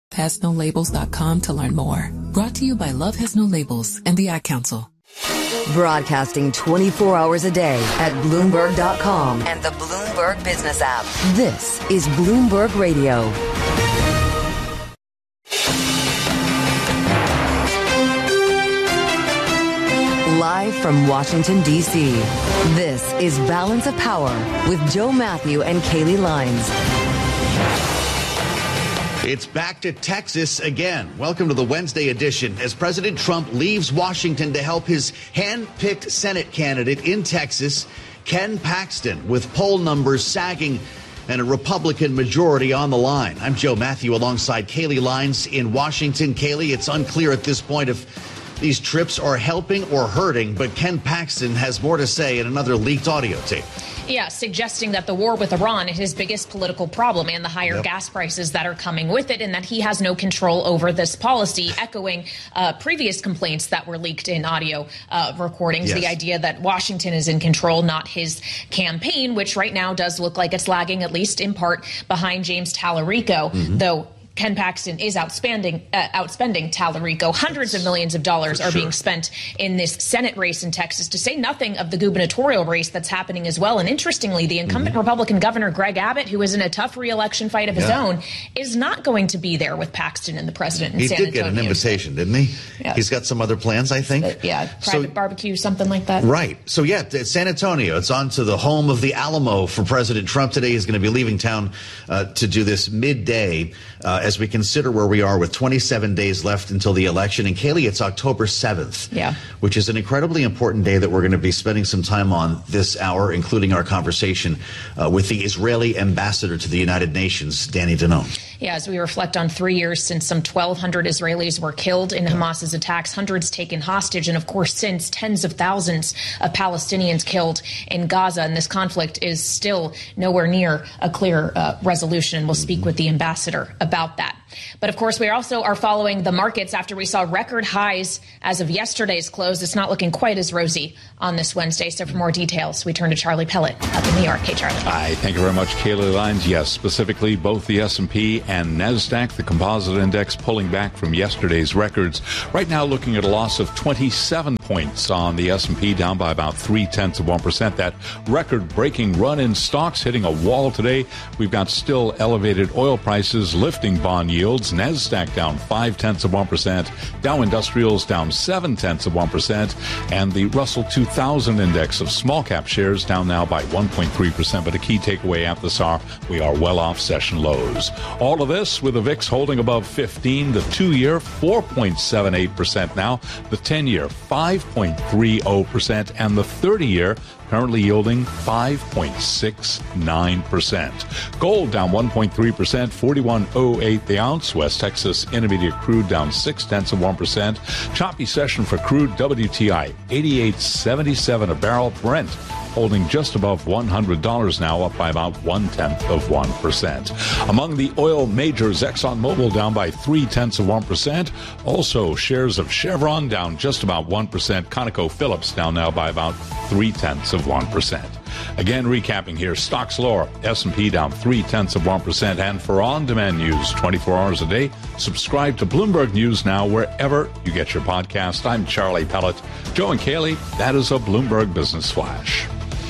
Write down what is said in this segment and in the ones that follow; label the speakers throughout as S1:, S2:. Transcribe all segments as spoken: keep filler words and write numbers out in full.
S1: has no labels dot com to learn more. Brought to you by Love Has No Labels and the Ad Council.
S2: Broadcasting twenty-four hours a day at Bloomberg dot com and the Bloomberg Business app. This is Bloomberg Radio. Live from Washington, D C, this is Balance of Power with Joe Matthew and Kaylee Lines.
S3: It's back to Texas again. Welcome to the Wednesday edition as President Trump leaves Washington to help his hand-picked Senate candidate in Texas, Ken Paxton, with poll numbers sagging and a Republican majority on the line. I'm Joe Matthew alongside Kaylee Lines in Washington. Kaylee, it's unclear at this point if these trips are helping or hurting, but Ken Paxton has more to say in another leaked audio tape.
S4: Yeah, suggesting that the war with Iran is his biggest political problem and the higher yep. gas prices that are coming with it, and that he has no control over this policy, echoing uh, previous complaints that were leaked in audio uh, recordings. Yes. The idea that Washington is in control, not his campaign, which right now does look like it's lagging, at least in part, behind James Tallarico, mm-hmm. though Ken Paxton is outspending, uh, outspending Tallarico. Hundreds of millions of dollars For are sure. being spent in this Senate race in Texas, to say nothing of the gubernatorial race that's happening as well. And interestingly, the incumbent mm-hmm. Republican governor, Greg Abbott, who is in a tough re-election fight of his yeah. own, is not going to be there with Paxton and the president in
S3: he
S4: San
S3: Antonio.
S4: He
S3: did get an invitation, didn't he?
S4: Yeah.
S3: He's got some other plans, I think.
S4: Uh, yeah, private so, barbecue, something like that.
S3: Right. So, yeah, it's San Antonio. It's on to the home of the Alamo for President Trump today. He's going to be leaving town uh, to do this midday uh, as we consider where we are with twenty-seven days left until the election. And Kaylee, it's October seventh,
S4: yeah.
S3: which is an incredibly important day that we're going to be spending some time on this hour, including our conversation uh, with the Israeli ambassador to the United Nations, Danny Danon.
S4: Yeah, as we reflect on three years since some twelve hundred Israelis were killed in Hamas's attacks, hundreds taken hostage, and of course, since tens of thousands of Palestinians killed in Gaza. And this conflict is still nowhere near a clear uh, resolution. And we'll speak with the ambassador about that. But of course, we also are following the markets after we saw record highs as of yesterday's close. It's not looking quite as rosy on this Wednesday. So for more details, we turn to Charlie Pellet up in New York. Hey, Charlie.
S5: Hi, thank you very much, Kaylee Lines. Yes, specifically both the S and P and NASDAQ, the composite index, pulling back from yesterday's records. Right now looking at a loss of twenty-seven points on the S and P, down by about three-tenths of one percent. That record-breaking run in stocks hitting a wall today. We've got still elevated oil prices lifting bond yields. NASDAQ down five-tenths of one percent. Dow Industrials down seven-tenths of one percent. And the Russell two thousand index of small-cap shares down now by one point three percent. But a key takeaway at this hour, we are well off session lows. All of this with the V I X holding above fifteen, the two-year four point seven eight percent now, the ten-year five point three zero percent, and the thirty-year currently yielding five point six nine percent. Gold down one point three percent, forty-one oh eight the ounce. West Texas Intermediate crude down six-tenths of one percent. Choppy session for crude W T I, eighty-eight seventy-seven a barrel. Brent holding just above one hundred dollars now, up by about one-tenth of one percent. Among the oil majors, ExxonMobil down by three-tenths of one percent. Also, shares of Chevron down just about one percent. ConocoPhillips down now by about three-tenths of one percent. Again, recapping here, stocks lower, S and P down three-tenths of one percent. And for on-demand news twenty-four hours a day, subscribe to Bloomberg News Now wherever you get your podcast. I'm Charlie Pellet. Joe and Kaylee, that is a Bloomberg Business Flash.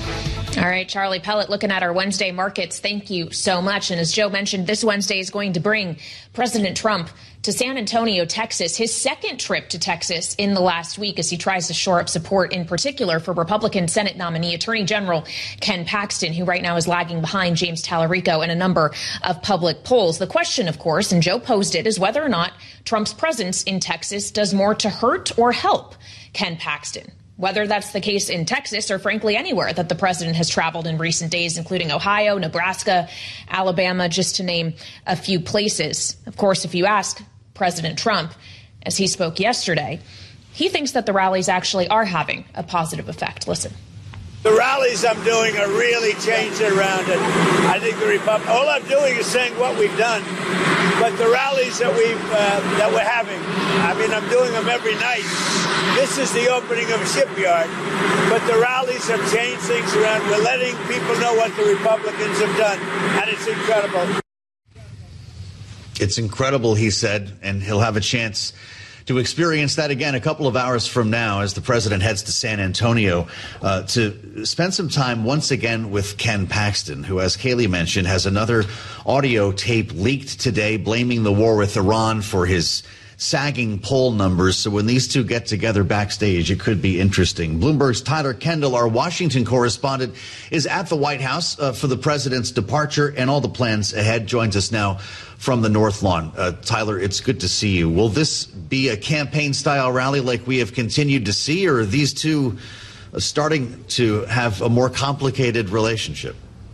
S4: All right, Charlie Pellet, looking at our Wednesday markets. Thank you so much. And as Joe mentioned, this Wednesday is going to bring President Trump to San Antonio, Texas, his second trip to Texas in the last week as he tries to shore up support, in particular for Republican Senate nominee Attorney General Ken Paxton, who right now is lagging behind James Tallarico in a number of public polls. The question, of course, and Joe posed it, is whether or not Trump's presence in Texas does more to hurt or help Ken Paxton. Whether that's the case in Texas or, frankly, anywhere that the president has traveled in recent days, including Ohio, Nebraska, Alabama, just to name a few places. Of course, if you ask President Trump, as he spoke yesterday, he thinks that the rallies actually are having a positive effect. Listen.
S6: The rallies I'm doing are really changing around it. I think the Republic, all I'm doing is saying what we've done. But the rallies that we've uh, that we're having, I mean, I'm doing them every night. This is the opening of a shipyard, but the rallies have changed things around. We're letting people know what the Republicans have done, and it's incredible.
S3: It's incredible, he said, and he'll have a chance to experience that again a couple of hours from now as the president heads to San Antonio uh, to spend some time once again with Ken Paxton, who, as Kayleigh mentioned, has another audio tape leaked today blaming the war with Iran for his sagging poll numbers. So when these two get together backstage, it could be interesting. Bloomberg's Tyler Kendall, our Washington correspondent, is at the White House uh, for the president's departure and all the plans ahead. Joins us now from the North Lawn. Uh, Tyler, it's good to see you. Will this be a campaign-style rally like we have continued to see, or are these two starting to have a more complicated relationship?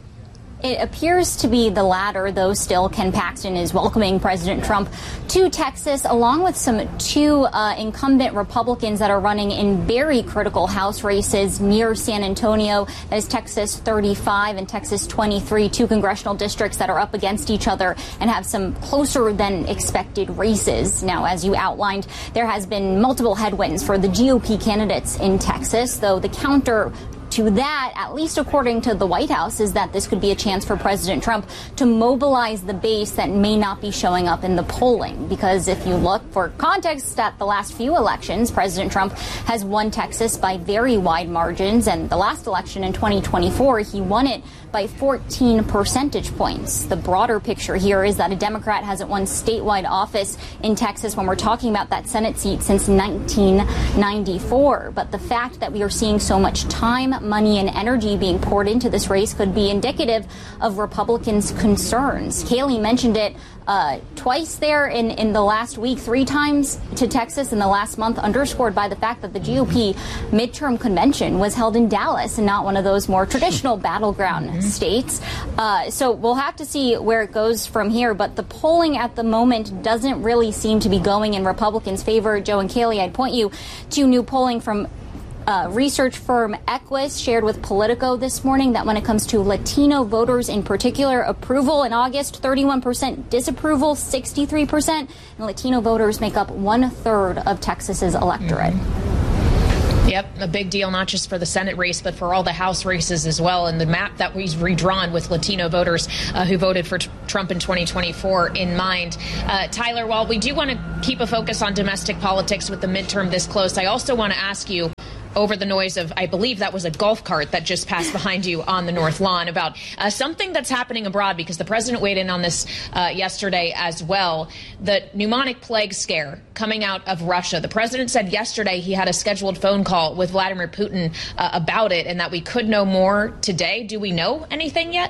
S7: It appears to be the latter, though still Ken Paxton is welcoming President Trump to Texas, along with some two uh, incumbent Republicans that are running in very critical House races near San Antonio. That is Texas thirty-five and Texas twenty-three, two congressional districts that are up against each other and have some closer than expected races. Now, as you outlined, there has been multiple headwinds for the G O P candidates in Texas, though the counter to that, at least according to the White House, is that this could be a chance for President Trump to mobilize the base that may not be showing up in the polling. Because if you look for context at the last few elections, President Trump has won Texas by very wide margins. And the last election in twenty twenty-four, he won it by fourteen percentage points. The broader picture here is that a Democrat hasn't won statewide office in Texas when we're talking about that Senate seat since nineteen ninety-four. But the fact that we are seeing so much time, money, and energy being poured into this race could be indicative of Republicans' concerns. Kayleigh mentioned it uh, twice there in, in the last week, three times to Texas in the last month, underscored by the fact that the G O P midterm convention was held in Dallas and not one of those more traditional battleground mm-hmm. states. Uh, so we'll have to see where it goes from here. But the polling at the moment doesn't really seem to be going in Republicans' favor. Joe and Kayleigh, I'd point you to new polling from Uh, research firm Equus shared with Politico this morning that when it comes to Latino voters in particular, approval in August, thirty-one percent, disapproval, sixty-three percent, and Latino voters make up one third of Texas's electorate.
S4: Mm-hmm. Yep, a big deal, not just for the Senate race, but for all the House races as well. And the map that we've redrawn with Latino voters uh, who voted for t- Trump in twenty twenty-four in mind. Uh, Tyler, while we do want to keep a focus on domestic politics with the midterm this close, I also want to ask you, over the noise of, I believe that was a golf cart that just passed behind you on the North Lawn, about uh, something that's happening abroad, because the president weighed in on this uh, yesterday as well. The pneumonic plague scare coming out of Russia. The president said yesterday he had a scheduled phone call with Vladimir Putin uh, about it, and that we could know more today. Do we know anything yet?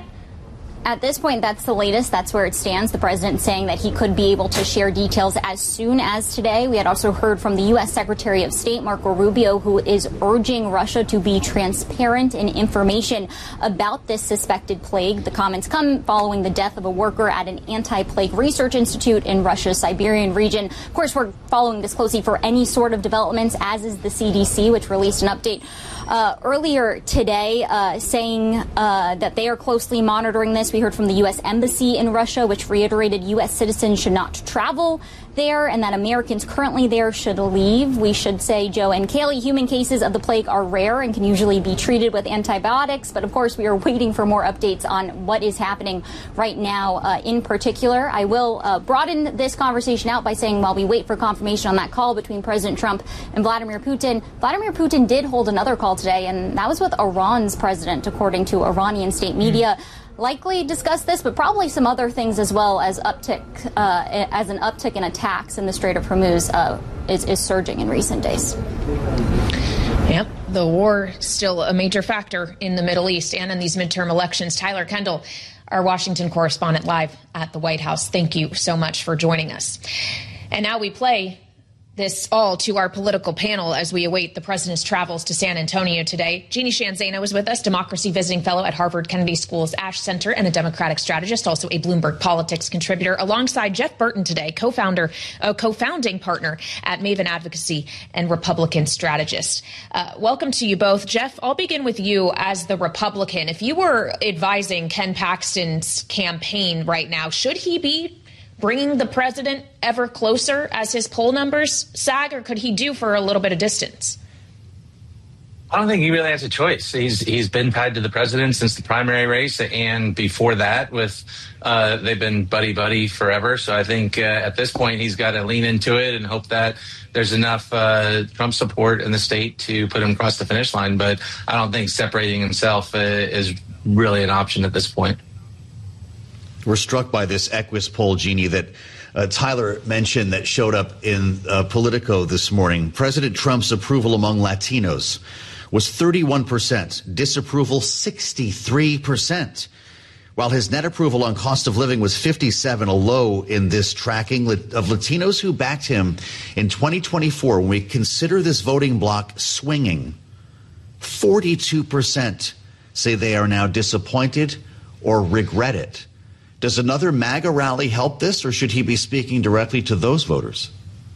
S7: At this point, that's the latest. That's where it stands. The president saying that he could be able to share details as soon as today. We had also heard from the U S Secretary of State, Marco Rubio, who is urging Russia to be transparent in information about this suspected plague. The comments come following the death of a worker at an anti-plague research institute in Russia's Siberian region. Of course, we're following this closely for any sort of developments, as is the C D C, which released an update uh, earlier today uh, saying uh, that they are closely monitoring this. We heard from the U S Embassy in Russia, which reiterated U S citizens should not travel there and that Americans currently there should leave. We should say, Joe and Kayleigh, human cases of the plague are rare and can usually be treated with antibiotics. But of course, we are waiting for more updates on what is happening right now uh, in particular. I will uh, broaden this conversation out by saying while we wait for confirmation on that call between President Trump and Vladimir Putin, Vladimir Putin did hold another call today, and that was with Iran's president, according to Iranian state media. Likely discuss this, but probably some other things as well, as uptick, uh, as an uptick in attacks in the Strait of Hormuz uh, is, is surging in recent days.
S4: Yep, the war still a major factor in the Middle East and in these midterm elections. Tyler Kendall, our Washington correspondent, live at the White House. Thank you so much for joining us. And now we play this all to our political panel as we await the president's travels to San Antonio today. Jeannie Sheehan Zaino is with us, Democracy Visiting Fellow at Harvard Kennedy School's Ash Center and a Democratic strategist, also a Bloomberg Politics contributor, alongside Jeff Burton today, co-founder, uh, co-founding partner at Maven Advocacy and Republican strategist. Uh, welcome to you both. Jeff, I'll begin with you as the Republican. If you were advising Ken Paxton's campaign right now, should he be bringing the president ever closer as his poll numbers sag, or could he do for a little bit of distance?
S8: I don't think he really has a choice. He's he's been tied to the president since the primary race, and before that, with uh, they've been buddy buddy forever. So I think uh, at this point he's got to lean into it and hope that there's enough uh, Trump support in the state to put him across the finish line. But I don't think separating himself uh, is really an option at this point.
S3: We're struck by this Equus poll, Jeannie, that uh, Tyler mentioned that showed up in uh, Politico this morning. President Trump's approval among Latinos was thirty-one percent, disapproval sixty-three percent, while his net approval on cost of living was fifty-seven, a low in this tracking of Latinos who backed him in twenty twenty-four. When we consider this voting bloc swinging, forty-two percent say they are now disappointed or regret it. Does another MAGA rally help this, or should he be speaking directly to those voters?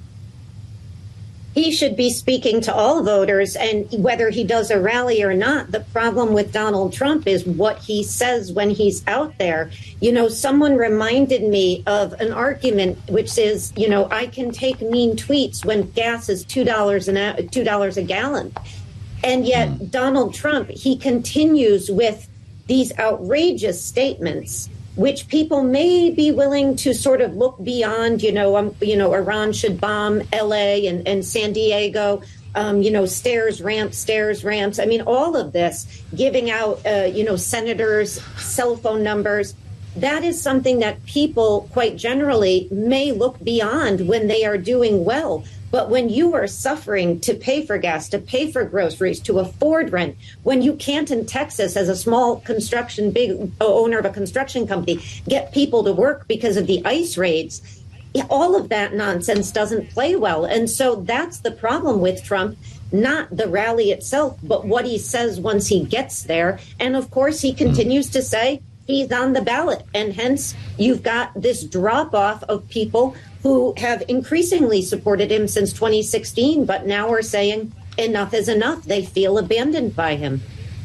S9: He should be speaking to all voters, and whether he does a rally or not, the problem with Donald Trump is what he says when he's out there. You know, someone reminded me of an argument which is, you know, I can take mean tweets when gas is two dollars an a, two dollars a gallon. And yet mm. Donald Trump, he continues with these outrageous statements, which people may be willing to sort of look beyond. You know, um, you know, Iran should bomb L A and, and San Diego, um, you know, stairs, ramps, stairs, ramps. I mean, all of this, giving out, uh, you know, senators' cell phone numbers. That is something that people quite generally may look beyond when they are doing well. But when you are suffering to pay for gas, to pay for groceries, to afford rent, when you can't in Texas as a small construction, big owner of a construction company, get people to work because of the ICE raids, all of that nonsense doesn't play well. And so that's the problem with Trump, not the rally itself, but what he says once he gets there. And of course, he continues to say he's on the ballot. And hence, you've got this drop off of people who have increasingly supported him since twenty sixteen, but now are saying enough is enough. They feel abandoned by him.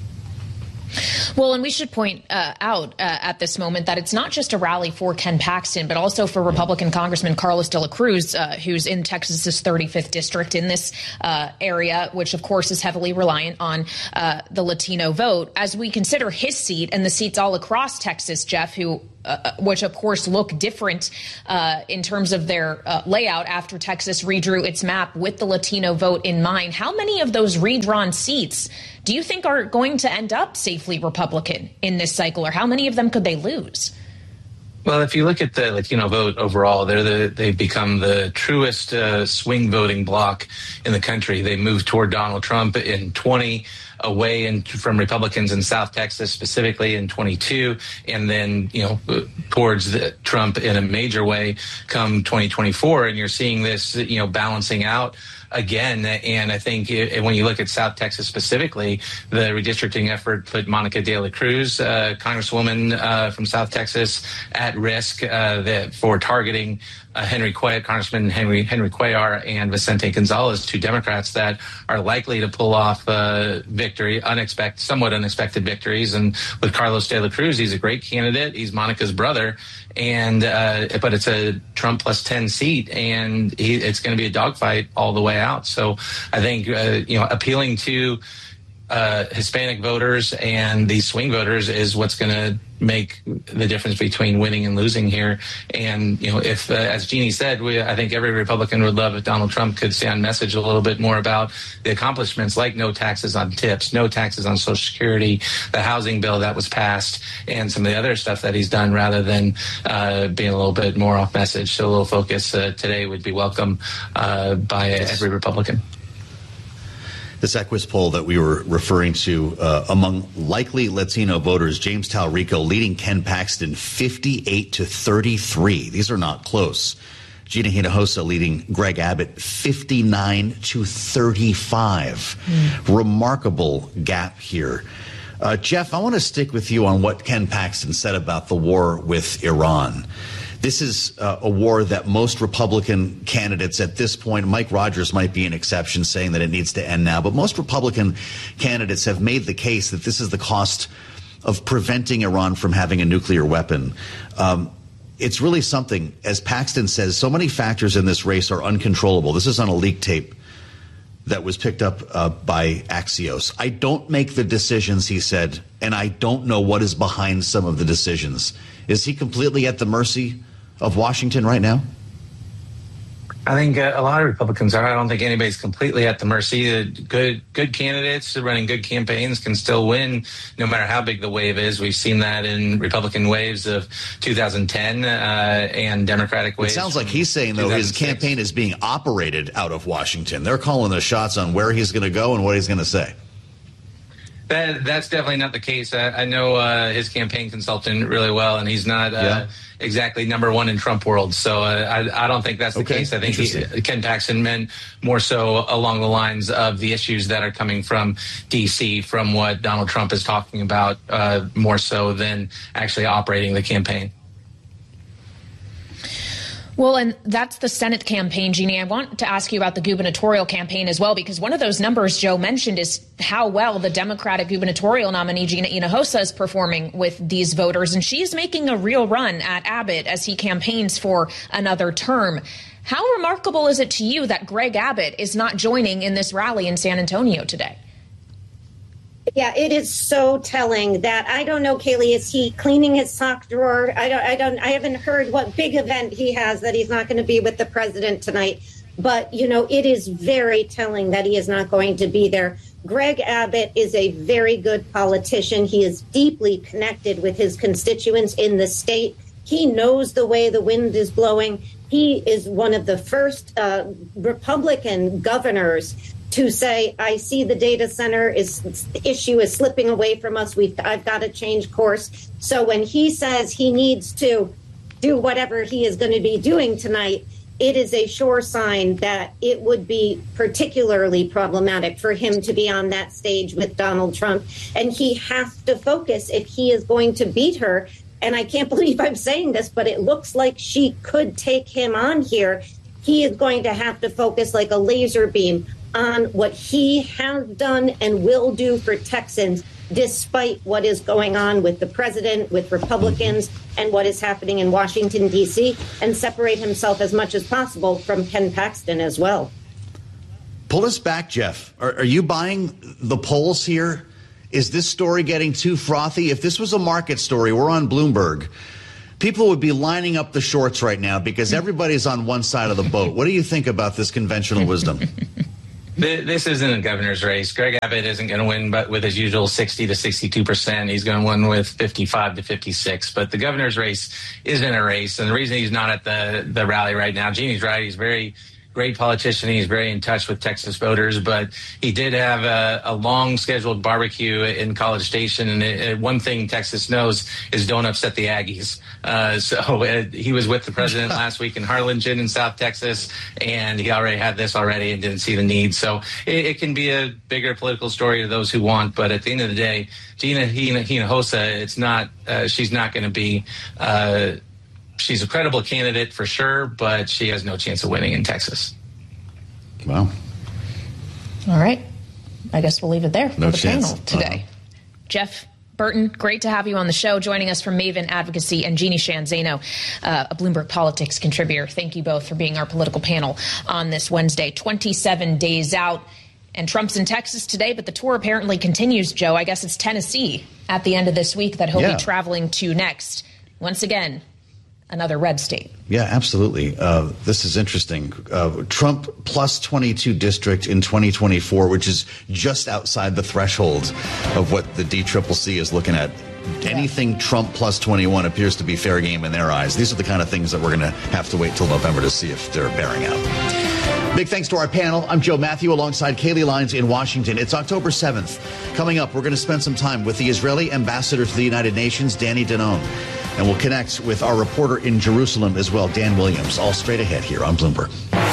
S4: Well, and we should point uh, out uh, at this moment that it's not just a rally for Ken Paxton, but also for Republican Congressman Carlos de la Cruz, uh, who's in Texas's thirty-fifth district in this uh, area, which, of course, is heavily reliant on uh, the Latino vote. As we consider his seat and the seats all across Texas, Jeff, who Uh, which, of course, look different uh, in terms of their uh, layout after Texas redrew its map with the Latino vote in mind. How many of those redrawn seats do you think are going to end up safely Republican in this cycle, or how many of them could they lose?
S8: Well, if you look at the Latino vote overall, they're the, they've become the truest uh, swing voting bloc in the country. They moved toward Donald Trump in twenty, away in, from Republicans in South Texas, specifically in twenty-two, and then, you know, towards the, Trump in a major way come twenty twenty-four. And you're seeing this, you know, balancing out again. And I think it, when you look at South Texas specifically, the redistricting effort put Monica de la Cruz, uh, Congresswoman uh, from South Texas, at risk uh, that for targeting uh, Henry Cuellar, Congressman Henry Henry Cuellar and Vicente Gonzalez, two Democrats that are likely to pull off uh, victory, unexpected, somewhat unexpected victories. And with Carlos de la Cruz, he's a great candidate. He's Monica's brother. And uh, but it's a Trump plus ten seat, and he, it's going to be a dogfight all the way out. So I think uh, you know appealing to uh, Hispanic voters and these swing voters is what's going to make the difference between winning and losing here. And you know, if uh, as Jeannie said, we, I think every Republican would love if Donald Trump could stay on message a little bit more about the accomplishments, like no taxes on tips, no taxes on Social Security, the housing bill that was passed, and some of the other stuff that he's done, rather than uh, being a little bit more off message. So a little focus uh, today would be welcome uh, by every Republican.
S3: This Equus poll that we were referring to uh, among likely Latino voters, James Talrico leading Ken Paxton fifty-eight to thirty-three. These are not close. Gina Hinojosa leading Greg Abbott fifty-nine to thirty-five. Mm. Remarkable gap here. Uh, Jeff, I want to stick with you on what Ken Paxton said about the war with Iran. This is uh, a war that most Republican candidates at this point, Mike Rogers might be an exception, saying that it needs to end now, but most Republican candidates have made the case that this is the cost of preventing Iran from having a nuclear weapon. Um, it's really something, as Paxton says, so many factors in this race are uncontrollable. This is on a leak tape. that was picked up uh, by Axios. I don't make the decisions, he said, and I don't know what is behind some of the decisions. Is he completely at the mercy of Washington right now?
S8: I think uh, a lot of Republicans are. I don't think anybody's completely at the mercy. Uh, good good candidates running good campaigns can still win no matter how big the wave is. We've seen that in Republican waves of two thousand ten uh, and Democratic waves.
S3: It sounds like he's saying, though, his campaign is being operated out of Washington. They're calling the shots on where he's going to go and what he's going to say.
S8: That, that's definitely not the case. I, I know uh, his campaign consultant really well, and he's not uh, yeah. exactly number one in Trump world. So uh, I, I don't think that's the
S3: okay.
S8: case. I think he, Ken Paxton meant more so along the lines of the issues that are coming from D C, from what Donald Trump is talking about, uh, more so than actually operating the campaign.
S4: Well, and that's the Senate campaign, Jeannie. I want to ask you about the gubernatorial campaign as well, because one of those numbers Joe mentioned is how well the Democratic gubernatorial nominee, Gina Hinojosa, is performing with these voters. And she's making a real run at Abbott as he campaigns for another term. How remarkable is it to you that Greg Abbott is not joining in this rally in San Antonio today?
S9: Yeah, it is so telling that I don't know, Kaylee, is he cleaning his sock drawer? I don't, I don't, I haven't heard what big event he has that he's not going to be with the president tonight. But, you know, it is very telling that he is not going to be there. Greg Abbott is a very good politician. He is deeply connected with his constituents in the state. He knows the way the wind is blowing. He is one of the first uh, Republican governors to say, I see the data center is issue is slipping away from us. We've I've got to change course. So when he says he needs to do whatever he is going to be doing tonight, it is a sure sign that it would be particularly problematic for him to be on that stage with Donald Trump. And he has to focus if he is going to beat her. And I can't believe I'm saying this, but it looks like she could take him on here. He is going to have to focus like a laser beam on what he has done and will do for Texans, despite what is going on with the president, with Republicans, and what is happening in Washington, D C, and separate himself as much as possible from Ken Paxton as well.
S3: Pull us back, Jeff. Are, are you buying the polls here? Is this story getting too frothy? If this was a market story, we're on Bloomberg, people would be lining up the shorts right now because everybody's on one side of the boat. What do you think about this conventional wisdom?
S8: This isn't a governor's race. Greg Abbott isn't going to win, but with his usual sixty to sixty-two percent, he's going to win with fifty-five to fifty-six. But the governor's race isn't a race, and the reason he's not at the the rally right now, Jeannie's right. He's very great politician. He's very in touch with Texas voters, but he did have a, a long scheduled barbecue in College Station. And it, it, one thing Texas knows is don't upset the Aggies. Uh, so it, he was with the president last week in Harlingen in South Texas, and he already had this already and didn't see the need. So it, it can be a bigger political story to those who want. But at the end of the day, Gina Hinojosa, it's not, uh, she's not going to be, uh, she's a credible candidate for sure, but she has no chance of winning in Texas.
S3: Wow.
S4: All right. I guess we'll leave it there for
S3: no
S4: the
S3: chance.
S4: panel today. Uh-huh. Jeff Burton, great to have you on the show, joining us from Maven Advocacy, and Jeannie Sheehan Zaino, uh, a Bloomberg Politics contributor. Thank you both for being our political panel on this Wednesday, twenty-seven days out. And Trump's in Texas today, but the tour apparently continues, Joe. I guess it's Tennessee at the end of this week that he'll
S3: yeah.
S4: be traveling to next. Once again, another red state.
S3: Yeah, absolutely. Uh, this is interesting. Uh, Trump plus twenty-two district in twenty twenty-four, which is just outside the threshold of what the D C C C is looking at. Yeah. Anything Trump plus twenty-one appears to be fair game in their eyes. These are the kind of things that we're going to have to wait till November to see if they're bearing out. Big thanks to our panel. I'm Joe Matthew alongside Kaylee Lines in Washington. It's October seventh. Coming up, we're going to spend some time with the Israeli ambassador to the United Nations, Danny Danon. And we'll connect with our reporter in Jerusalem as well, Dan Williams, all straight ahead here on Bloomberg.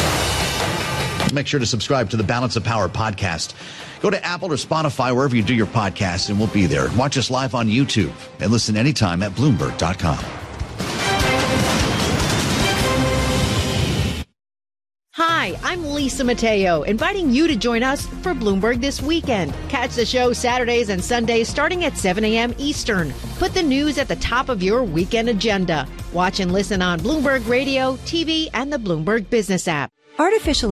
S3: Make sure to subscribe to the Balance of Power podcast. Go to Apple or Spotify, wherever you do your podcasts, and we'll be there. Watch us live on YouTube and listen anytime at Bloomberg dot com.
S10: Hi, I'm Lisa Mateo, inviting you to join us for Bloomberg This Weekend. Catch the show Saturdays and Sundays starting at seven a.m. Eastern. Put the news at the top of your weekend agenda. Watch and listen on Bloomberg Radio, T V, and the Bloomberg Business app.
S11: Artificial